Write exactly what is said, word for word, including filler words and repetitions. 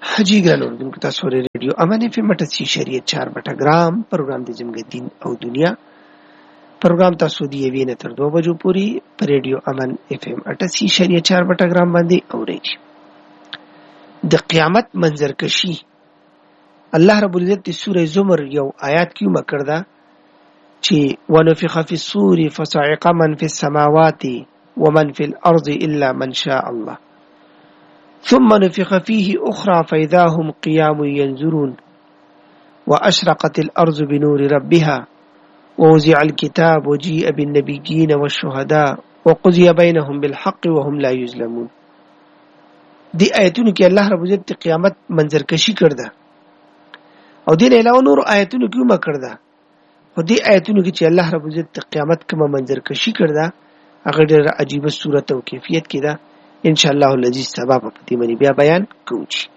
حجی ګرانو اوریدونکو تاسو ورې ریډیو امان اف ام اٹھاسی اشاریه چار بټه ګرام پروګرام د زموږ دین او دنیا پروګرام تاسو دی یوې نه تر دوه بجو پورې پر ریډیو امان اف ام اٹھاسی اشاریه چار بټه ګرام باندې اورئ. د قیامت منظرکشي الله رب العزت د سوره زمر یو آیات کې مکردا چې ونفخ فی الصور فصعق من فی السماوات ومن فی الارض الا من شاء الله ثم نفخ فيه أخرى فإذا هم قيام ينظرون وأشرقت الأرض بنور ربها ووزع الكتاب وجيء بالنبيين والشهداء وقضي بينهم بالحق وهم لا يظلمون. دي آیتونو کې الله رب عزت قیامت منظرکشي کړده او دین علاوه نور آیتونو کې هم کړده. او دي آیتونو کې چې الله رب عزت قیامت کومه منظرکشي کړده هغه ډېر عجیب صورت او کیفیت کې ده. ان شاء الله العزیز سبب په دې باندې بیا بیان کوم.